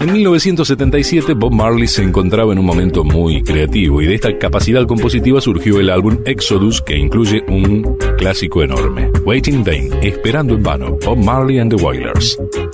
En 1977, Bob Marley se encontraba en un momento muy creativo y de esta capacidad compositiva surgió el álbum Exodus, que incluye un clásico enorme, Waiting in Vain, Esperando en Vano, Bob Marley and the Wailers.